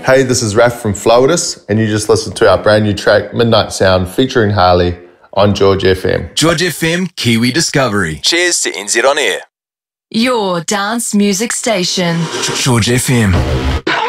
Hey, this is Raph from Floatus, and you just listened to our brand new track, Midnight Sound, featuring Harley on George FM. George FM, Kiwi Discovery. Cheers to NZ On Air. Your dance music station. George FM.